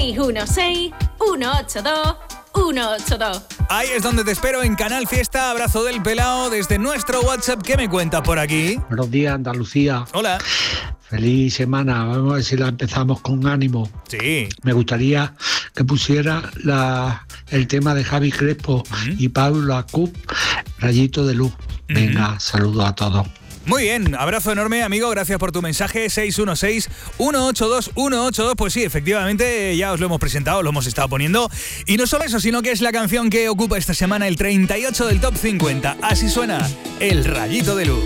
616 182 182. Ahí es donde te espero, en Canal Fiesta. Abrazo del pelao desde nuestro WhatsApp. ¿Qué me cuentas por aquí? Buenos días, Andalucía. Hola. Feliz semana. Vamos a ver si la empezamos con ánimo. Sí. Me gustaría que pusiera el tema de Javi Crespo y Pablo Acup, Rayito de Luz. Venga, saludos a todos. Muy bien, abrazo enorme, amigo, gracias por tu mensaje. 616-182-182. Pues sí, efectivamente, ya os lo hemos presentado, lo hemos estado poniendo. Y no solo eso, sino que es la canción que ocupa esta semana el 38 del Top 50. Así suena, El Rayito de Luz.